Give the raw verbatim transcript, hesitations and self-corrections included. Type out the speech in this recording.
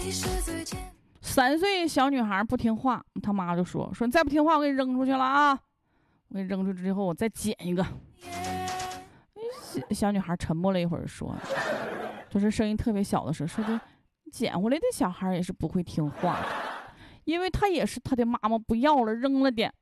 三岁小女孩不听话，他妈就说说你再不听话我给你扔出去了啊，我给你扔出去之后我再捡一个。小女孩沉默了一会儿说，就是声音特别小的时候说的，捡回来的小孩也是不会听话的，因为他也是他的妈妈不要了扔了点，